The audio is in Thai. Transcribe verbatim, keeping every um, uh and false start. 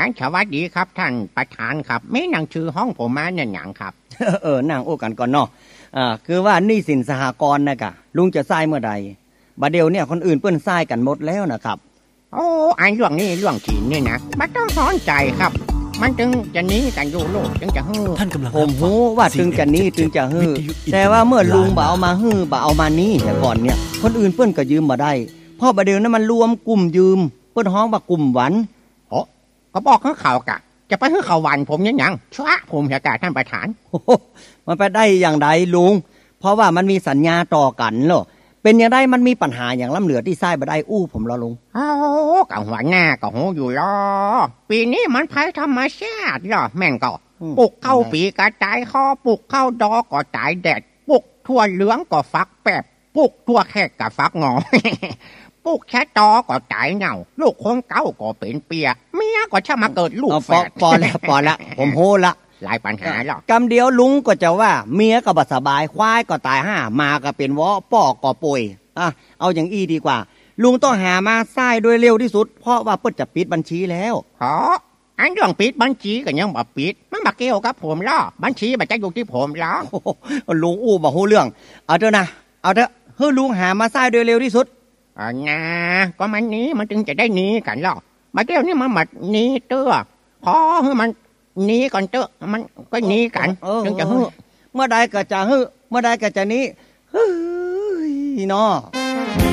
อันสวัสดีครับท่านประธานครับไม่หนังชื่อห้องผมมาเนี่ยหยังครับเออนั่งโอ้กันก่อนเนาะอ่าคือว่าหนี้สินสหกรณ์นะกะลุงจะทรายเมื่อใดบัดเดียวเนี่ยคนอื่นเปิ้นทรายกันหมดแล้วนะครับโอ้อันเรื่องนี้เรื่องจีนนี่นะไม่ต้องสอนใจครับมันจึงจะหนีกันอยู่โลกจึงจะฮื้อท่านกำลังผมรู้ว่าจึงจะหนีจึงจะฮื้อแต่ว่าเมื่อลุงบ่เอามาฮื้อบ่เอามานี่แต่ก่อนเนี่ยคนอื่นเปิ้นก็ยืมบ่ได้เพราะบัดเดียวนั้นมันรวมกลุ่มยืมเปิ้นฮ้องว่ากลุ่มหวันโอ้ก็บอกให้เขากะจะไปฮื้อเขาหวันผมยังยังชะผมจะกะท่านประธานมันไปได้อย่างใดลุงเพราะว่ามันมีสัญญาต่อกันเหรอเป็นอย่างไรมันมีปัญหาอย่างล้ำเหลือที่ไส้บ่ได้อู้ผมรอลุงโอ้กับหัวหน้าก็โหอยู่รอปีนี้มันภัยธรรมชาติรอแม่งก็ปลูกเข้าปีกระจายคอปลูกเข้าดอก็จ่ายแดดปลูกทั่วเหลืองก็ฟักแปบปลูกทั่วแขกก็ฟักงอปลูกแค่ตอก็จ่ายเงาลูกคนเก้าก็เป็นเปียเมียก็ช่างมาเกิดลูกแฝดพอแล้วพอแล้วผมโหละหลายปัญหาหรอกกำเดียวลุงก็จะว่าเมียก็บ่สบายควายก็ตายห้ามาก็เป็นวอป่อก็ป่วยอ่ะเอาอย่างอี้ดีกว่าลุงต้องหามาทรายโดยเร็วที่สุดเพราะว่าเปิ้นจะปิดบัญชีแล้วอ๋ออันเรื่องปิดบัญชีก็ยังบ่ปิดมันมาเกี่ยวกับผมล่ะบัญชีมันจะอยู่ที่ผมล่ะลุงอู้บ่ฮู้เรื่องเอาเถอะนะเอาเถอะเฮ้อลุงหามาทรายโดยเร็วที่สุดอ่านะก็มันนี้มันจึงจะได้หนีกันล่ะมาเกี่ยวนี่มันมาหนีเตื้อพอให้มันหนีก่อนเตื้อมันก็หนีกันจึงจะฮึเมื่อใดก็จะฮึเมื่อใดก็จะหนีเฮ้ยเนาะ